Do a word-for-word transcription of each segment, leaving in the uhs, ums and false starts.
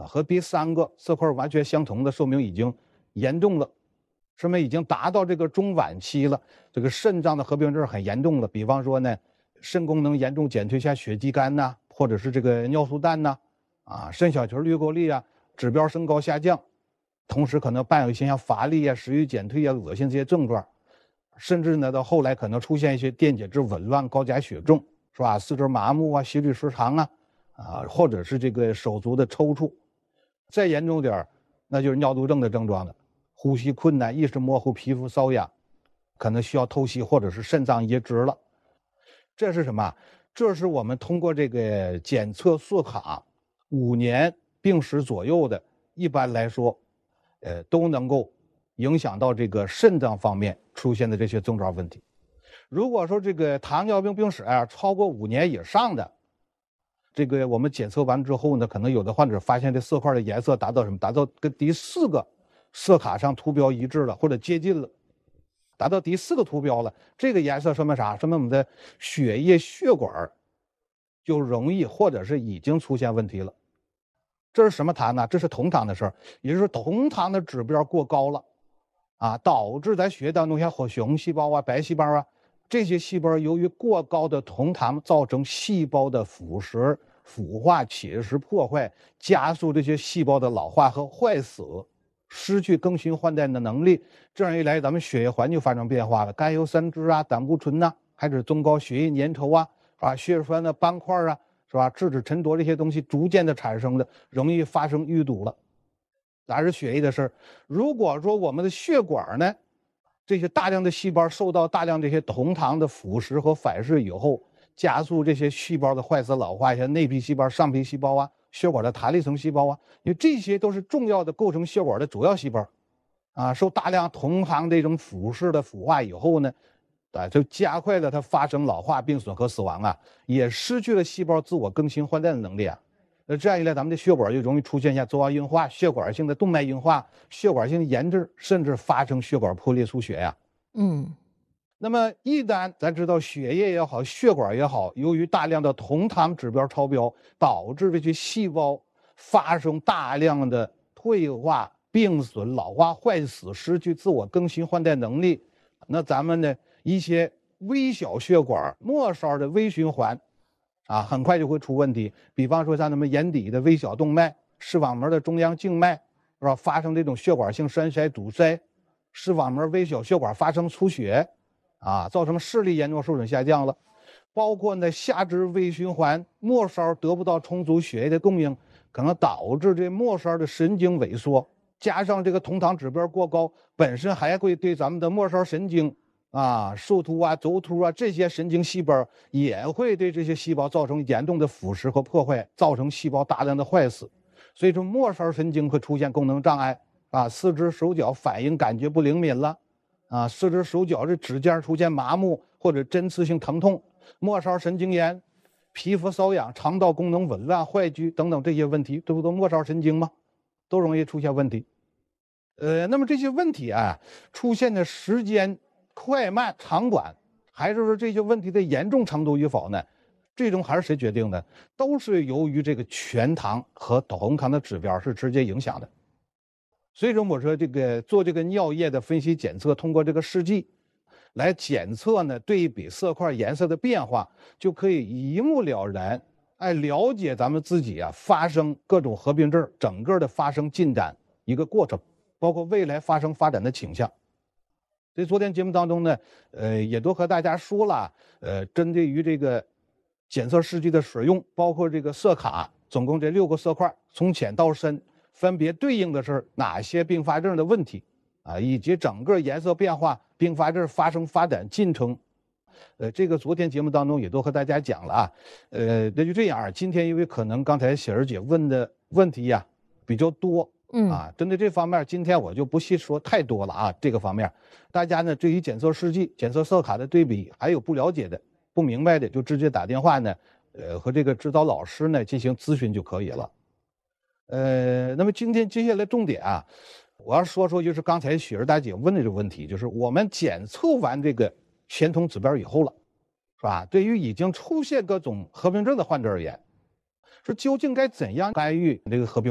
啊，和第三个色块完全相同的，说明已经严重了，说明已经达到这个中晚期了，这个肾脏的合并症很严重了。比方说呢，肾功能严重减退下血肌酐呐，或者是这个尿素氮呐，啊，肾小球滤过率啊指标升高下降，同时可能伴有一些像乏力啊、食欲减退啊、恶心这些症状，甚至呢到后来可能出现一些电解质紊乱、高钾血重，是吧？四肢麻木啊、心律失常啊，啊，或者是这个手足的抽搐，再严重点那就是尿毒症的症状了，呼吸困难、意识模糊、皮肤瘙痒，可能需要透析或者是肾脏移植了。这是什么？这是我们通过这个检测色卡，五年病史左右的，一般来说，呃，都能够影响到这个肾脏方面出现的这些症状问题。如果说这个糖尿病病史啊超过五年以上的，这个我们检测完之后呢，可能有的患者发现这色块的颜色达到什么？达到跟第四个色卡上图标一致了，或者接近了，达到第四个图标了。这个颜色说明啥？说明我们的血液血管就容易或者是已经出现问题了。这是什么糖呢？这是酮糖的事儿，也就是说酮糖的指标过高了，啊，导致咱血液当中像红红细胞啊、白细胞啊。这些细胞由于过高的酮糖造成细胞的腐蚀、腐化、侵蚀、破坏，加速这些细胞的老化和坏死，失去更新换代的能力。这样一来，咱们血液环境发生变化了，甘油三酯啊、胆固醇呐、啊，还是中高血液粘稠啊，啊，血栓的斑块啊，是吧？质子沉着这些东西逐渐的产生的，容易发生淤堵了。哪是血液的事儿？如果说我们的血管呢？这些大量的细胞受到大量这些酮糖的腐蚀和反噬以后，加速这些细胞的坏死老化，像内皮细胞、上皮细胞啊、血管的弹力层细胞啊，因为这些都是重要的构成血管的主要细胞，啊，受大量酮糖这种腐蚀的腐化以后呢，啊，就加快了它发生老化、病损和死亡啊，也失去了细胞自我更新换代的能力啊。那这样一来，咱们的血管就容易出现像粥样硬化、血管性的动脉硬化、血管性的炎症，甚至发生血管破裂出血呀。 嗯， 那么一旦咱知道血液也好，血管也好，由于大量的酮糖指标超标，导致这些细胞发生大量的退化、病损、老化、坏死，失去自我更新换代能力。那咱们呢，一些微小血管、末梢的微循环。啊，很快就会出问题。比方说像咱们眼底的微小动脉、视网膜的中央静脉，是吧？发生这种血管性栓塞、堵塞，视网膜微小血管发生出血，啊，造成视力严重受损下降了。包括呢下肢微循环，末梢得不到充足血液的供应，可能导致这末梢的神经萎缩，加上这个酮糖指标过高，本身还会对咱们的末梢神经。啊，树突啊、轴突啊，这些神经细胞也会对这些细胞造成严重的腐蚀和破坏，造成细胞大量的坏死。所以说，末梢神经会出现功能障碍啊，四肢手脚反应感觉不灵敏了啊，四肢手脚这指尖出现麻木或者针刺性疼痛，末梢神经炎、皮肤瘙痒、肠道功能紊乱、坏疽等等这些问题，这不都末梢神经吗？都容易出现问题。呃，那么这些问题啊，出现的时间。快慢长短，还是说这些问题的严重程度与否呢？最终还是谁决定的？都是由于这个全糖和酮糖的指标是直接影响的。所以说，我说这个做这个尿液的分析检测，通过这个试剂来检测呢，对比色块颜色的变化，就可以一目了然，哎，了解咱们自己啊发生各种合并症整个的发生进展一个过程，包括未来发生发展的倾向。所以昨天节目当中呢，呃，也都和大家说了，呃，针对于这个检测试剂的使用，包括这个色卡，总共这六个色块，从浅到深，分别对应的是哪些并发症的问题啊，以及整个颜色变化、并发症发生发展进程。呃，这个昨天节目当中也都和大家讲了啊，呃，那就这样，今天因为可能刚才雪儿姐问的问题呀、啊、比较多。 嗯啊，针对这方面，今天我就不细说太多了啊。这个方面，大家呢对于检测试剂、检测色卡的对比，还有不了解的、不明白的，就直接打电话呢，呃，和这个指导老师呢进行咨询就可以了。呃，那么今天接下来重点啊，我要说说就是刚才雪儿大姐问的这个问题，就是我们检测完这个前酮指标以后了，是吧？对于已经出现各种合并症的患者而言，说究竟该怎样干预这个合并症？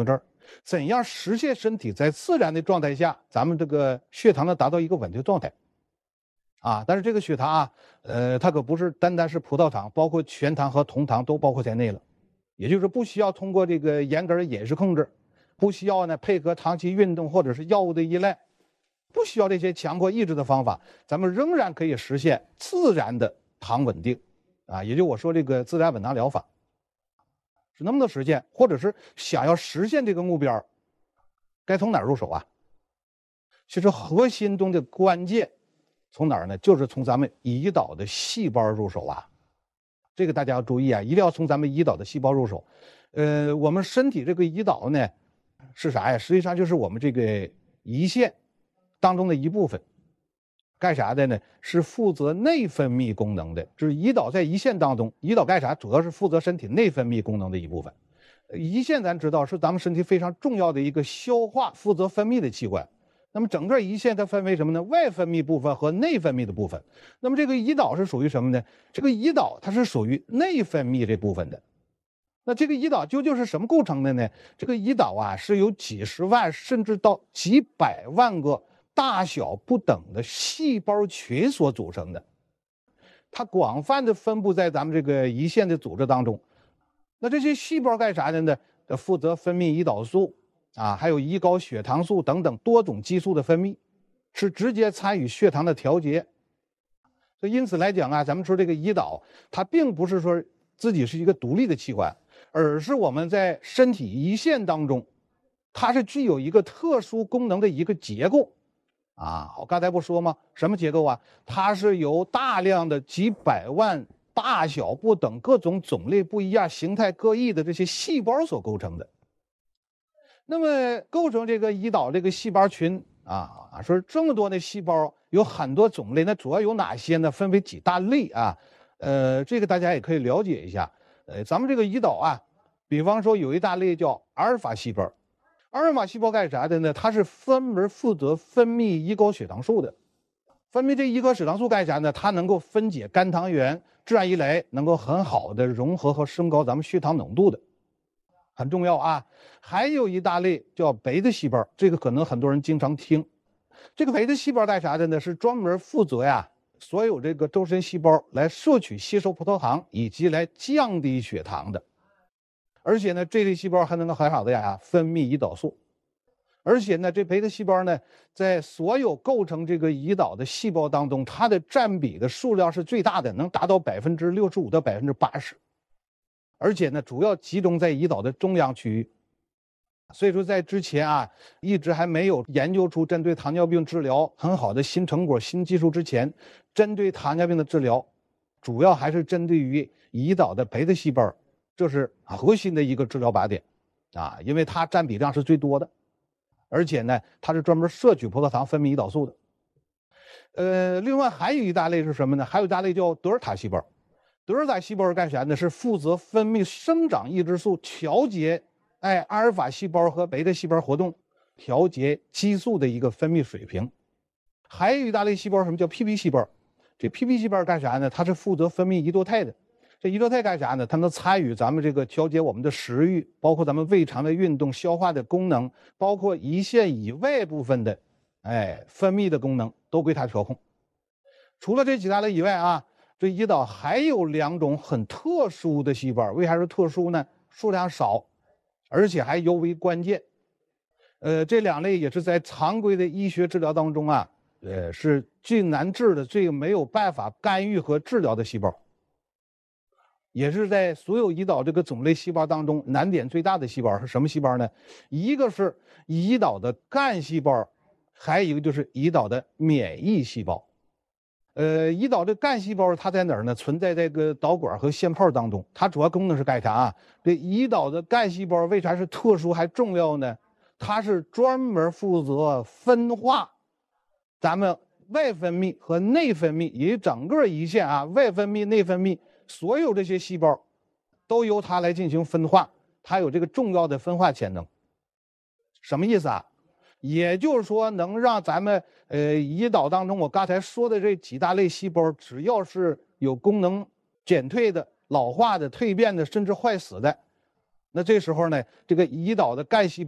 怎样实现身体在自然的状态下，咱们这个血糖呢达到一个稳定状态。啊，但是这个血糖啊，呃，它可不是单单是葡萄糖，包括全糖和酮糖都包括在内了。也就是不需要通过这个严格的饮食控制，不需要呢配合长期运动或者是药物的依赖，不需要这些强迫抑制的方法，咱们仍然可以实现自然的糖稳定。啊，也就我说这个自然稳糖疗法，是能不能实现，或者是想要实现这个目标，该从哪儿入手啊？其实核心中的关键从哪儿呢？就是从咱们胰岛的细胞入手啊。这个大家要注意啊，一定要从咱们胰岛的细胞入手。呃，我们身体这个胰岛呢是啥呀？实际上就是我们这个胰腺当中的一部分。干啥的呢？是负责内分泌功能的。就是胰岛在胰腺当中，胰岛干啥？主要是负责身体内分泌功能的一部分。胰腺咱知道是咱们身体非常重要的一个消化负责分泌的器官。那么整个胰腺它分为什么呢？外分泌部分和内分泌的部分。那么这个胰岛是属于什么呢？这个胰岛它是属于内分泌这部分的。那这个胰岛究竟是什么构成的呢？这个胰岛啊是由几十万甚至到几百万个大小不等的细胞群所组成的。它广泛的分布在咱们这个胰腺的组织当中。那这些细胞干啥的呢？负责分泌胰岛素啊，还有胰高血糖素等等多种激素的分泌，是直接参与血糖的调节。所以因此来讲啊，咱们说这个胰岛，它并不是说自己是一个独立的器官，而是我们在身体胰腺当中，它是具有一个特殊功能的一个结构啊。我刚才不说吗？什么结构啊？它是由大量的几百万大小不等、各种种类不一样、形态各异的这些细胞所构成的。那么构成这个胰岛这个细胞群啊，说这么多的细胞有很多种类，那主要有哪些呢？分为几大类啊。呃，这个大家也可以了解一下。呃，咱们这个胰岛啊，比方说有一大类叫阿尔法细胞。阿尔法细胞干啥的呢？它是专门负责分泌胰高血糖素的。分泌这胰高血糖素干啥呢？它能够分解肝糖原，这样一来能够很好的融合和升高咱们血糖浓度的。很重要啊。还有一大类叫贝塔细胞，这个可能很多人经常听。这个贝塔细胞干啥的呢？是专门负责呀所有这个周身细胞来摄取吸收葡萄糖以及来降低血糖的。而且呢，这类细胞还能够很好的呀分泌胰岛素。而且呢，这贝塔细胞呢，在所有构成这个胰岛的细胞当中，它的占比的数量是最大的，能达到百分之六十五到百分之八十。而且呢，主要集中在胰岛的中央区域。所以说，在之前啊，一直还没有研究出针对糖尿病治疗很好的新成果、新技术之前，针对糖尿病的治疗，主要还是针对于胰岛的贝塔细胞，这是核心的一个治疗靶点啊，因为它占比量是最多的，而且呢，它是专门摄取葡萄糖、分泌胰岛素的。呃，另外还有一大类是什么呢？还有一大类叫德尔塔细胞。德尔塔细胞是干啥呢？是负责分泌生长抑制素，调节哎阿尔法细胞和贝塔细胞活动，调节激素的一个分泌水平。还有一大类细胞，什么叫 P P 细胞？这 P P 细胞干啥呢？它是负责分泌胰岛肽的。这胰岛肽干啥呢？它能参与咱们这个调节我们的食欲，包括咱们胃肠的运动、消化的功能，包括胰腺以外部分的哎分泌的功能都归它调控。除了这几大类以外啊，这胰岛还有两种很特殊的细胞，为啥是特殊呢？数量少，而且还尤为关键。呃，这两类也是在常规的医学治疗当中啊，呃，是最难治的、最没有办法干预和治疗的细胞，也是在所有胰岛这个种类细胞当中难点最大的细胞是什么细胞呢？一个是胰岛的干细胞，还有一个就是胰岛的免疫细胞。呃，胰岛的干细胞它在哪儿呢？存在这个导管和腺泡当中。它主要功能是干啥啊？这胰岛的干细胞为啥是特殊还重要呢？它是专门负责分化咱们外分泌和内分泌，以及整个胰腺啊外分泌、内分泌所有这些细胞都由它来进行分化，它有这个重要的分化潜能。什么意思啊？也就是说，能让咱们呃胰岛当中我刚才说的这几大类细胞，只要是有功能减退的、老化的、蜕变的，甚至坏死的，那这时候呢，这个胰岛的干细胞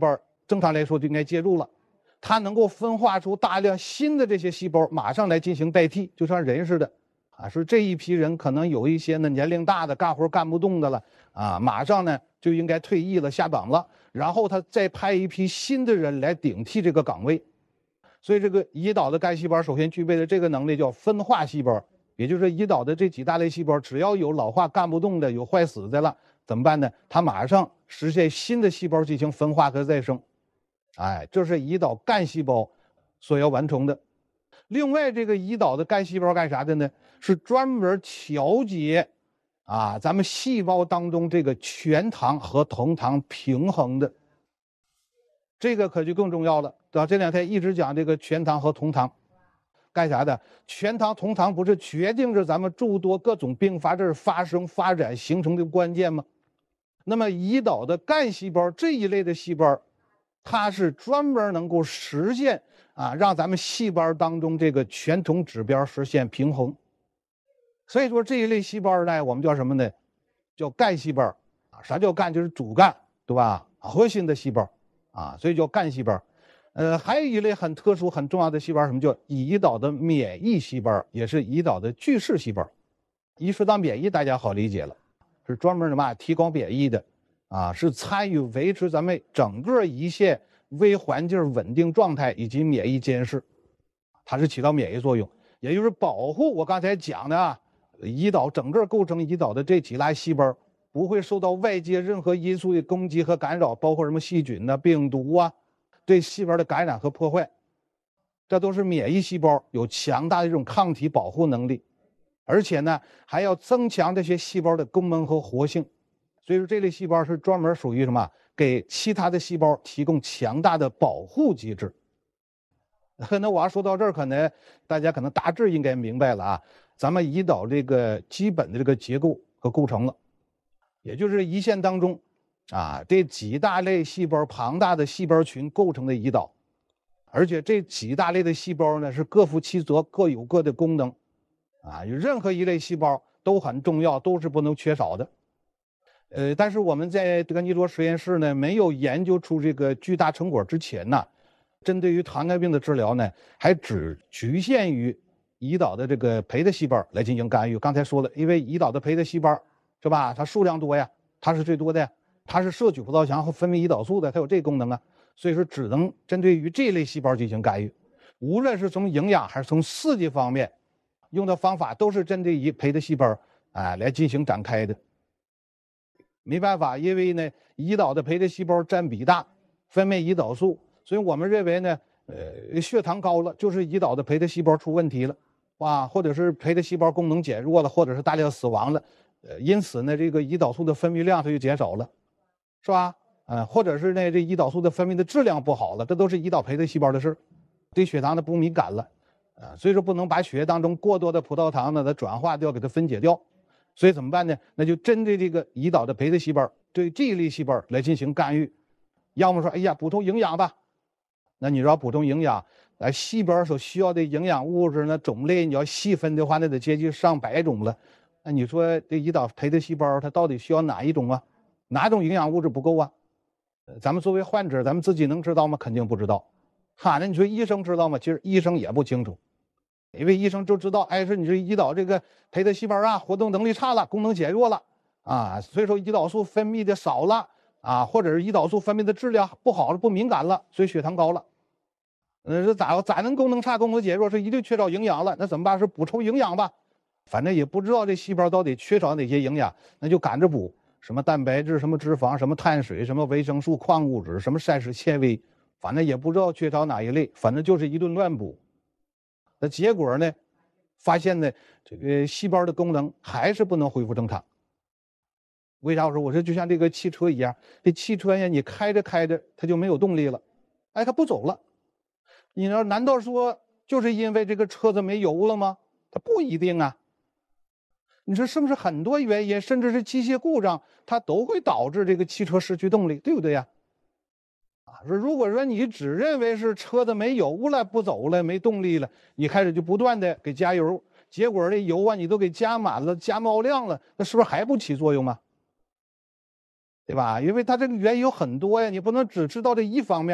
正常来说就应该介入了，它能够分化出大量新的这些细胞，马上来进行代替，就像人似的啊，说这一批人可能有一些呢年龄大的干活干不动的了啊，马上呢就应该退役了下岗了，然后他再派一批新的人来顶替这个岗位。所以这个胰岛的干细胞首先具备的这个能力叫分化细胞，也就是胰岛的这几大类细胞，只要有老化干不动的，有坏死的了，怎么办呢？它马上实现新的细胞进行分化和再生。哎，这是胰岛干细胞所要完成的。另外，这个胰岛的干细胞干啥的呢？是专门调节啊咱们细胞当中这个全糖和同糖平衡的。这个可就更重要了，对吧？这两天一直讲这个全糖和同糖，干啥的？全糖同糖不是决定着咱们诸多各种并发症发生、发展、形成的关键吗？那么胰岛的干细胞这一类的细胞，它是专门能够实现啊，让咱们细胞当中这个全同指标实现平衡。所以说这一类细胞呢，我们叫什么呢？叫干细胞啊。啥叫干？就是主干，对吧？核心的细胞啊，所以叫干细胞。呃，还有一类很特殊、很重要的细胞，什么叫胰岛的免疫细胞，也是胰岛的巨噬细胞。一说到免疫，大家好理解了，是专门什么提高免疫的啊，是参与维持咱们整个胰腺微环境稳定状态以及免疫监视，它是起到免疫作用，也就是保护我刚才讲的啊，胰岛整个构成胰岛的这几类细胞不会受到外界任何因素的攻击和干扰，包括什么细菌呐、病毒啊，对细胞的感染和破坏，这都是免疫细胞有强大的这种抗体保护能力，而且呢还要增强这些细胞的功能和活性。所以说这类细胞是专门属于什么？给其他的细胞提供强大的保护机制。那我要说到这儿，可能大家可能大致应该明白了啊，咱们胰岛这个基本的这个结构和构成了，也就是胰腺当中啊这几大类细胞庞大的细胞群构成的胰岛，而且这几大类的细胞呢是各负其责，各有各的功能啊，有任何一类细胞都很重要，都是不能缺少的。呃，但是我们在德尼罗实验室呢，没有研究出这个巨大成果之前呢，针对于糖尿病的治疗呢，还只局限于胰岛的这个培的细胞来进行干预。刚才说了，因为胰岛的培的细胞是吧，它数量多呀，它是最多的呀，它是摄取葡萄糖和分泌胰岛素的，它有这功能啊，所以说只能针对于这类细胞进行干预。无论是从营养还是从刺激方面，用的方法都是针对于培的细胞啊来进行展开的。没办法，因为呢，胰岛的培的细胞占比大，分泌胰岛素，所以我们认为呢，呃，血糖高了就是胰岛的培的细胞出问题了，啊，或者是培的细胞功能减弱了，或者是大量死亡了，呃，因此呢，这个胰岛素的分泌量它就减少了，是吧？嗯、呃，或者是呢，这胰岛素的分泌的质量不好了，这都是胰岛培的细胞的事，对血糖的不敏感了，啊、呃，所以说不能把血液当中过多的葡萄糖呢，它转化掉，给它分解掉。所以怎么办呢？那就针对这个胰岛的培的细胞，对这一类细胞来进行干预。要么说，哎呀，补充营养吧。那你说补充营养，呃，细胞所需要的营养物质呢，种类你要细分的话，那得接近上百种了。那你说这胰岛培的细胞，它到底需要哪一种啊？哪种营养物质不够啊？咱们作为患者，咱们自己能知道吗？肯定不知道。哈，那你说医生知道吗？其实医生也不清楚。因为医生就知道，哎，说你这胰岛这个培的细胞啊，活动能力差了，功能减弱了啊，所以说胰岛素分泌的少了啊，或者是胰岛素分泌的质量不好了，不敏感了，所以血糖高了。呃，这咋咋能功能差、功能减弱？是一定缺少营养了，那怎么办？是补充营养吧？反正也不知道这细胞到底缺少哪些营养，那就赶着补，什么蛋白质、什么脂肪、什么碳水、什么维生素、矿物质、什么膳食纤维，反正也不知道缺少哪一类，反正就是一顿乱补。那结果呢？发现呢，这个细胞的功能还是不能恢复正常。为啥我说？我说就像这个汽车一样，这汽车呀，你开着开着它就没有动力了，哎，它不走了。你说难道说就是因为这个车子没油了吗？它不一定啊。你说是不是很多原因，甚至是机械故障，它都会导致这个汽车失去动力，对不对呀？说如果说你只认为是车子没油了，不走了，没动力了，你开始就不断的给加油，结果这油啊你都给加满了，加冒量了，那是不是还不起作用吗？对吧？因为它这个原因有很多呀，你不能只知道这一方面。